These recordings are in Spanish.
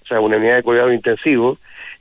sea, una unidad de cuidado intensivo,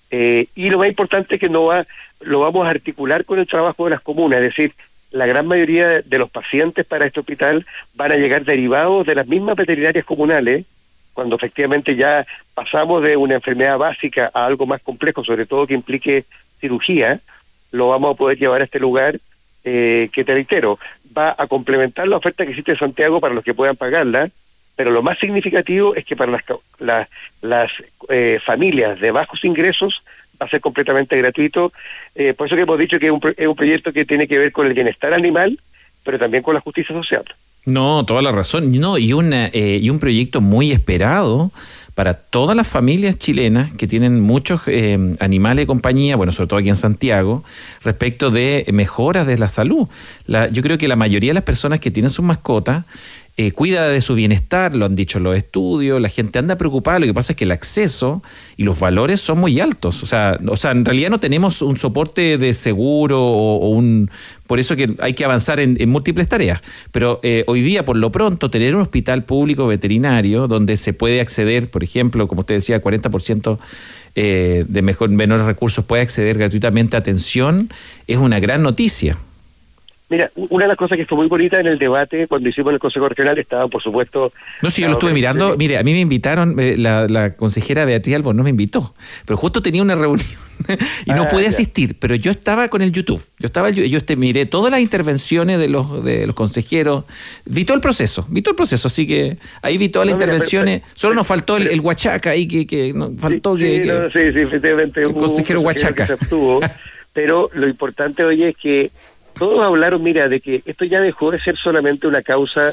y lo más importante es que lo vamos a articular con el trabajo de las comunas, es decir, la gran mayoría de los pacientes para este hospital van a llegar derivados de las mismas veterinarias comunales, cuando efectivamente ya pasamos de una enfermedad básica a algo más complejo, sobre todo que implique cirugía, lo vamos a poder llevar a este lugar que, te reitero, va a complementar la oferta que existe en Santiago para los que puedan pagarla, pero lo más significativo es que para las familias de bajos ingresos va a ser completamente gratuito. Por eso que hemos dicho que es un proyecto que tiene que ver con el bienestar animal, pero también con la justicia social. No, toda la razón. No, y un proyecto muy esperado para todas las familias chilenas que tienen muchos animales de compañía, bueno, sobre todo aquí en Santiago, respecto de mejoras de la salud. Yo creo que la mayoría de las personas que tienen sus mascotas cuida de su bienestar, lo han dicho los estudios, la gente anda preocupada, lo que pasa es que el acceso y los valores son muy altos, o sea, en realidad no tenemos un soporte de seguro por eso que hay que avanzar en múltiples tareas, pero hoy día por lo pronto tener un hospital público veterinario donde se puede acceder, por ejemplo, como usted decía, 40% de menores recursos puede acceder gratuitamente a atención, es una gran noticia. Mira, una de las cosas que fue muy bonita en el debate cuando hicimos el Consejo Regional estaba, por supuesto... No, sí, yo lo estuve mirando. Mire, a mí me invitaron, la consejera Beatriz Albornoz me invitó, pero justo tenía una reunión y no pude asistir, pero yo estaba con el YouTube. Yo miré todas las intervenciones de los consejeros, vi todo el proceso, así que ahí vi todas las intervenciones. Solo nos faltó el Huachaca ahí, que nos faltó sí, efectivamente. El consejero Huachaca. Pero lo importante hoy es que todos hablaron, mira, de que esto ya dejó de ser solamente una causa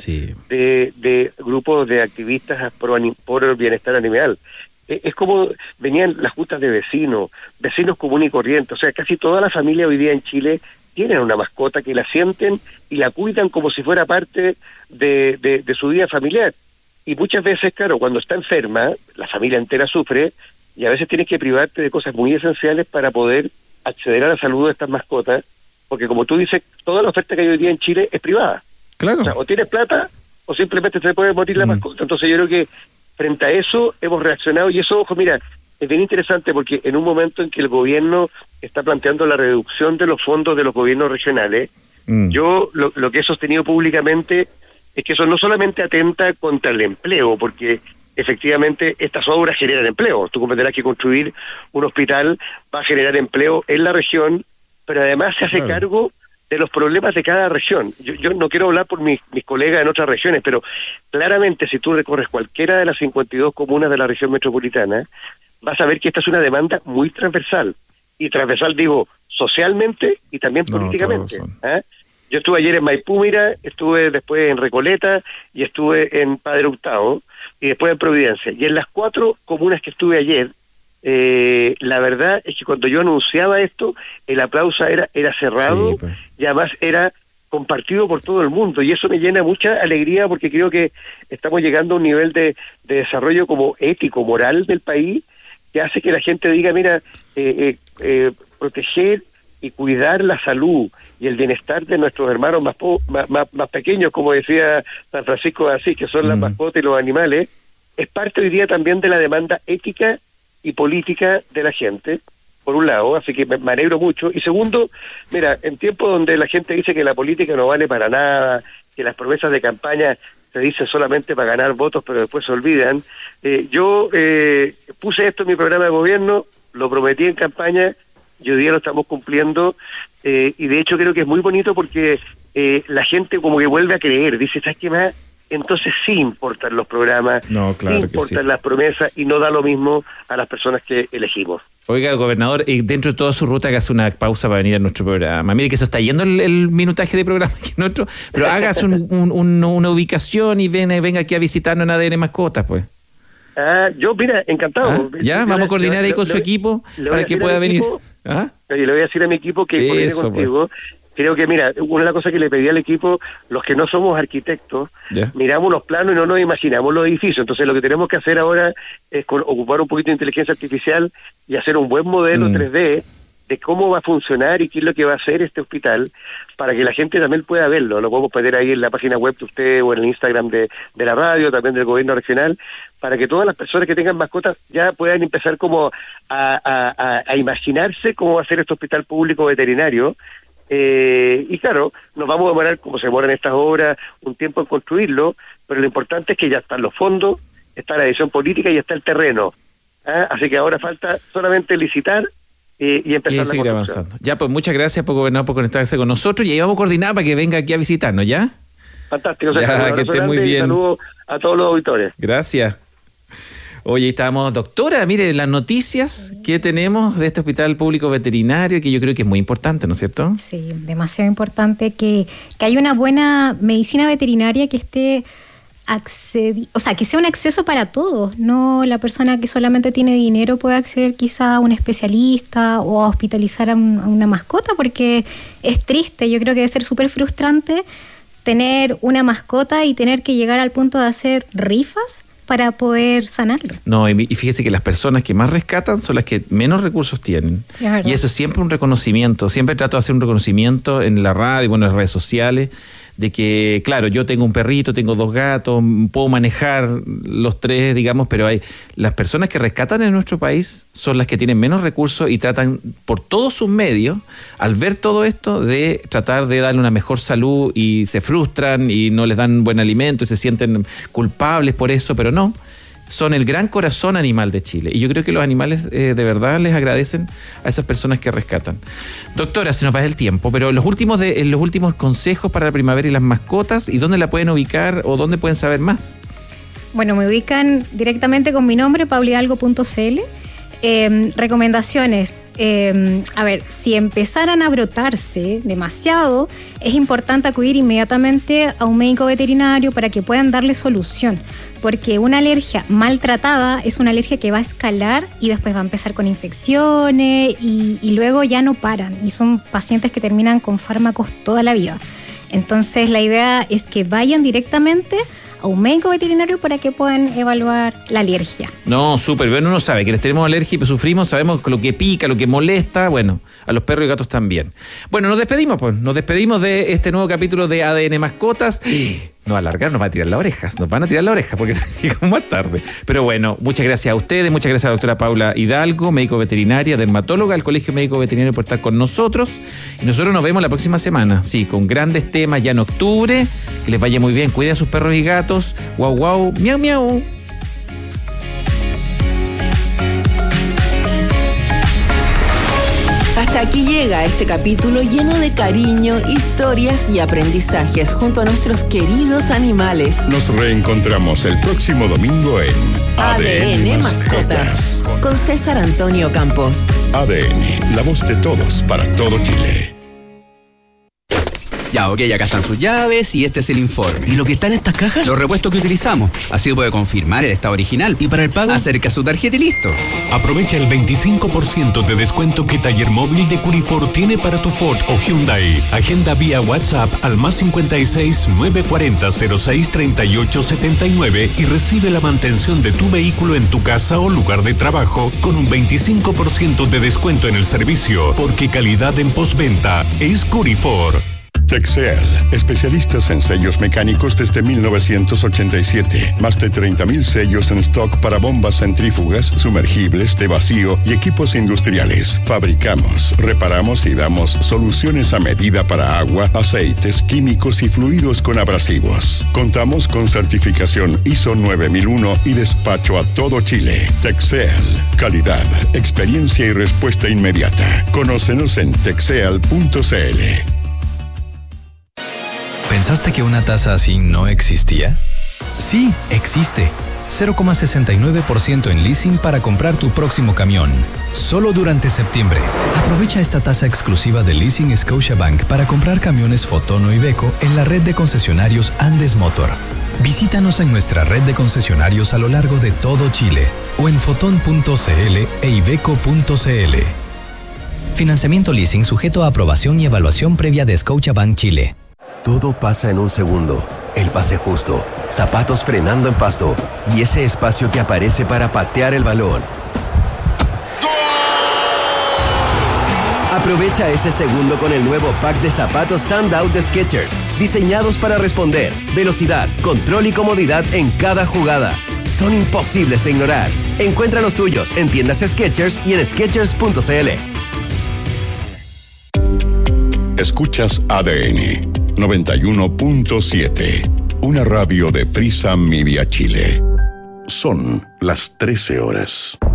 de grupos de activistas por el bienestar animal. Es como venían las juntas de vecinos comunes y corrientes, o sea, casi toda la familia hoy día en Chile tienen una mascota que la sienten y la cuidan como si fuera parte de su vida familiar. Y muchas veces, claro, cuando está enferma, la familia entera sufre y a veces tienes que privarte de cosas muy esenciales para poder acceder a la salud de estas mascotas, porque como tú dices, toda la oferta que hay hoy día en Chile es privada. Claro. O sea, o tienes plata o simplemente te puede morir la mascota. Entonces yo creo que frente a eso hemos reaccionado y eso, ojo, mira, es bien interesante porque en un momento en que el gobierno está planteando la reducción de los fondos de los gobiernos regionales, yo lo que he sostenido públicamente es que eso no solamente atenta contra el empleo, porque efectivamente estas obras generan empleo. Tú comprenderás que construir un hospital va a generar empleo en la región, pero además se hace cargo de los problemas de cada región. Yo no quiero hablar por mis colegas en otras regiones, pero claramente si tú recorres cualquiera de las 52 comunas de la región metropolitana, vas a ver que esta es una demanda muy transversal. Y transversal digo socialmente y también políticamente. Yo estuve ayer en Maipú, mira, estuve después en Recoleta y estuve en Padre Hurtado y después en Providencia. Y en las 4 comunas que estuve ayer, la verdad es que cuando yo anunciaba esto, el aplauso era cerrado y además era compartido por todo el mundo y eso me llena mucha alegría porque creo que estamos llegando a un nivel de desarrollo como ético, moral del país que hace que la gente diga, mira, proteger y cuidar la salud y el bienestar de nuestros hermanos más pequeños, como decía San Francisco de Asís, que son las mascotas y los animales, es parte hoy día también de la demanda ética y política de la gente, por un lado, así que me alegro mucho. Y segundo, mira, en tiempos donde la gente dice que la política no vale para nada, que las promesas de campaña se dicen solamente para ganar votos, pero después se olvidan, yo puse esto en mi programa de gobierno, lo prometí en campaña, y hoy día lo estamos cumpliendo, y de hecho creo que es muy bonito porque la gente como que vuelve a creer, dice, ¿sabes qué más? Entonces sí importan los programas, sí importan las promesas y no da lo mismo a las personas que elegimos. Oiga, gobernador, dentro de toda su ruta que hace una pausa para venir a nuestro programa. Mire que se está yendo el minutaje de programa que nuestro, pero hágase una ubicación y venga aquí a visitarnos en ADN Mascotas, pues. Yo, mira, encantado. Ya, vamos a coordinar ahí con su equipo para que pueda venir. Le voy a decir a mi equipo que coordine contigo. Creo que, mira, una de las cosas que le pedí al equipo, los que no somos arquitectos, miramos los planos y no nos imaginamos los edificios. Entonces, lo que tenemos que hacer ahora es ocupar un poquito de inteligencia artificial y hacer un buen modelo 3D de cómo va a funcionar y qué es lo que va a hacer este hospital, para que la gente también pueda verlo. Lo podemos poner ahí en la página web de usted o en el Instagram de la radio, también del gobierno regional, para que todas las personas que tengan mascotas ya puedan empezar como a imaginarse cómo va a ser este hospital público veterinario. Y claro, nos vamos a demorar, como se demoran estas obras, un tiempo en construirlo, pero lo importante es que ya están los fondos, está la decisión política y está el terreno. Así que ahora falta solamente licitar y empezar y seguir avanzando. Ya, pues muchas gracias, por gobernador, por conectarse con nosotros, y ahí vamos a coordinar para que venga aquí a visitarnos, ¿ya? Fantástico. Ya, que esté muy bien. Saludos a todos los auditores. Gracias. Oye, estábamos, doctora, mire, las noticias que tenemos de este hospital público veterinario, que yo creo que es muy importante, ¿no es cierto? Sí, demasiado importante que haya una buena medicina veterinaria que esté que sea un acceso para todos, no la persona que solamente tiene dinero puede acceder quizá a un especialista o a hospitalizar a una mascota, porque es triste. Yo creo que debe ser súper frustrante tener una mascota y tener que llegar al punto de hacer rifas para poder sanarlo. No, y fíjese que las personas que más rescatan son las que menos recursos tienen. Sí, y eso es siempre un reconocimiento. Siempre trato de hacer un reconocimiento en la radio, en las redes sociales, de que, claro, yo tengo un perrito, tengo 2 gatos, puedo manejar los 3, digamos, pero las personas que rescatan en nuestro país son las que tienen menos recursos y tratan por todos sus medios, al ver todo esto, de tratar de darle una mejor salud, y se frustran y no les dan buen alimento y se sienten culpables por eso, pero no. Son el gran corazón animal de Chile. Y yo creo que los animales de verdad les agradecen a esas personas que rescatan. Doctora, se nos va el tiempo, pero los últimos consejos para la primavera y las mascotas, ¿y dónde la pueden ubicar o dónde pueden saber más? Bueno, me ubican directamente con mi nombre, paulihidalgo.cl. Recomendaciones. Si empezaran a brotarse demasiado, es importante acudir inmediatamente a un médico veterinario para que puedan darle solución, porque una alergia maltratada es una alergia que va a escalar y después va a empezar con infecciones y luego ya no paran, y son pacientes que terminan con fármacos toda la vida. Entonces la idea es que vayan directamente a un médico veterinario para que puedan evaluar la alergia. No, súper, bueno, uno sabe que les tenemos alergia y sufrimos, sabemos lo que pica, lo que molesta, bueno, a los perros y gatos también. Bueno, nos despedimos de este nuevo capítulo de ADN Mascotas. Nos va a alargar, nos van a tirar las orejas, porque llegamos más tarde. Pero bueno, muchas gracias a ustedes, muchas gracias a la doctora Paula Hidalgo, médico veterinaria, dermatóloga, al Colegio Médico Veterinario, por estar con nosotros. Y nosotros nos vemos la próxima semana, sí, con grandes temas ya en octubre. Que les vaya muy bien, cuiden a sus perros y gatos. Guau, guau, miau, miau. Hasta aquí llega este capítulo lleno de cariño, historias y aprendizajes junto a nuestros queridos animales. Nos reencontramos el próximo domingo en ADN Mascotas con César Antonio Campos. ADN, la voz de todos para todo Chile. Ya, ok, acá están sus llaves y este es el informe. ¿Y lo que está en estas cajas? Los repuestos que utilizamos. Así puede confirmar el estado original. ¿Y para el pago? Acerca su tarjeta y listo. Aprovecha el 25% de descuento que Taller Móvil de Curifor tiene para tu Ford o Hyundai. Agenda vía WhatsApp al +56 940 06 38 79 y recibe la mantención de tu vehículo en tu casa o lugar de trabajo con un 25% de descuento en el servicio, porque calidad en postventa es Curifor. Texel, especialistas en sellos mecánicos desde 1987. Más de 30,000 sellos en stock para bombas centrífugas, sumergibles, de vacío y equipos industriales. Fabricamos, reparamos y damos soluciones a medida para agua, aceites, químicos y fluidos con abrasivos. Contamos con certificación ISO 9001 y despacho a todo Chile. Texel, calidad, experiencia y respuesta inmediata. Conócenos en texel.cl. ¿Pensaste que una tasa así no existía? Sí, existe. 0,69% en leasing para comprar tu próximo camión. Solo durante septiembre. Aprovecha esta tasa exclusiva de Leasing Scotiabank para comprar camiones Foton o Iveco en la red de concesionarios Andes Motor. Visítanos en nuestra red de concesionarios a lo largo de todo Chile o en foton.cl e iveco.cl. Financiamiento leasing sujeto a aprobación y evaluación previa de Scotiabank Chile. Todo pasa en un segundo. El pase justo, zapatos frenando en pasto y ese espacio que aparece para patear el balón. Aprovecha ese segundo con el nuevo pack de zapatos Standout de Skechers, diseñados para responder, velocidad, control y comodidad en cada jugada. Son imposibles de ignorar. Encuentra los tuyos en tiendas Skechers y en Skechers.cl. Escuchas ADN 91.7, una radio de Prisa Media Chile. Son las 13 horas.